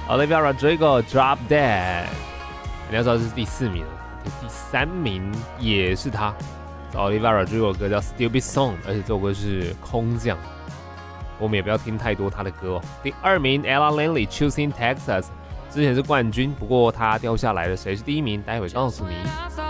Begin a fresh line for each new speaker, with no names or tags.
Olivia Rodrigo Drop Dead， 你要知道这是第4名，第3名也是他。Olivia Rodrigo 的歌叫 Stupid Song， 而且这首歌是空降，我们也不要听太多他的歌哦。第2名 Ella Langley Choosing Texas， 之前是冠军，不过他掉下来了，谁是第1名？待会告诉你。